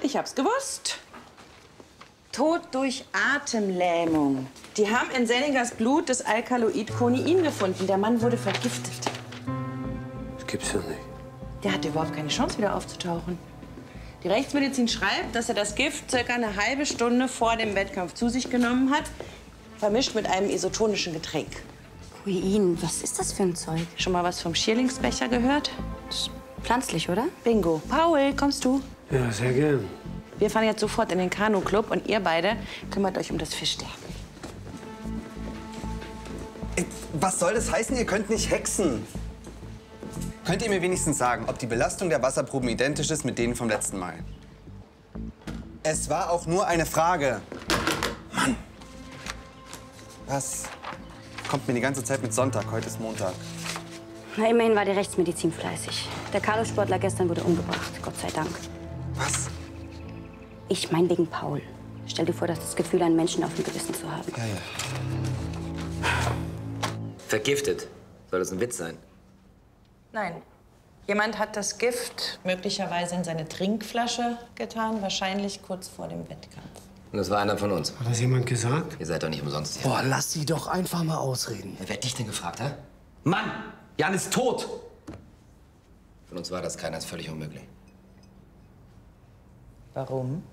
Ich hab's gewusst. Tod durch Atemlähmung. Die haben in Senningers Blut das Alkaloid Konein gefunden. Der Mann wurde vergiftet. Das gibt's ja nicht. Der hatte überhaupt keine Chance, wieder aufzutauchen. Die Rechtsmedizin schreibt, dass er das Gift circa eine halbe Stunde vor dem Wettkampf zu sich genommen hat, vermischt mit einem isotonischen Getränk. Konein, was ist das für ein Zeug? Schon mal was vom Schierlingsbecher gehört? Das ist pflanzlich, oder? Bingo. Paul, kommst du? Ja, sehr gern. Wir fahren jetzt sofort in den Kanu-Club und ihr beide kümmert euch um das Fischsterben. Was soll das heißen, ihr könnt nicht hexen? Könnt ihr mir wenigstens sagen, ob die Belastung der Wasserproben identisch ist mit denen vom letzten Mal? Es war auch nur eine Frage. Mann! Was kommt mir die ganze Zeit mit Sonntag? Heute ist Montag. Na, immerhin war die Rechtsmedizin fleißig. Der Kanusportler gestern wurde umgebracht, Gott sei Dank. Was? Ich mein wegen Paul. Stell dir vor, das Gefühl, einen Menschen auf dem Gewissen zu haben. Ja, ja. Vergiftet. Soll das ein Witz sein? Nein. Jemand hat das Gift möglicherweise in seine Trinkflasche getan, wahrscheinlich kurz vor dem Wettkampf. Und das war einer von uns. Hat das jemand gesagt? Ihr seid doch nicht umsonst hier. Boah, lass sie doch einfach mal ausreden. Wer hat dich denn gefragt, hä? Mann! Jan ist tot! Von uns war das keiner, ist völlig unmöglich. Warum?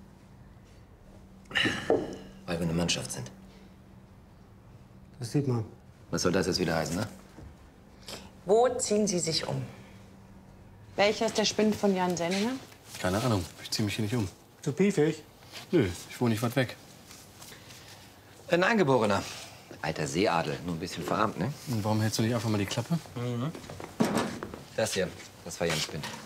Weil wir eine Mannschaft sind. Das sieht man. Was soll das jetzt wieder heißen, ne? Wo ziehen Sie sich um? Welcher ist der Spind von Jan Senninger? Keine Ahnung. Ich zieh mich hier nicht um. Zu piefig? Nö, ich wohne nicht weit weg. Ein Eingeborener. Alter Seeadel. Nur ein bisschen verarmt, ne? Und warum hältst du nicht einfach mal die Klappe? Das hier, das war Jans Spind.